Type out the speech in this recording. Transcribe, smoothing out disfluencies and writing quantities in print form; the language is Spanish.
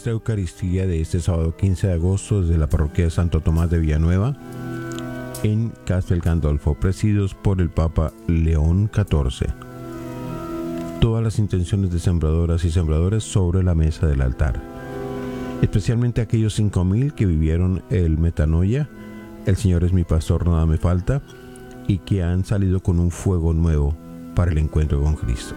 nuestra Eucaristía de este sábado 15 de agosto desde la parroquia de Santo Tomás de Villanueva en Castel Gandolfo, presididos por el Papa León XIV. Todas las intenciones de sembradoras y sembradores sobre la mesa del altar, especialmente aquellos 5.000 que vivieron el metanoia, el Señor es mi pastor, nada me falta, y que han salido con un fuego nuevo para el encuentro con Cristo.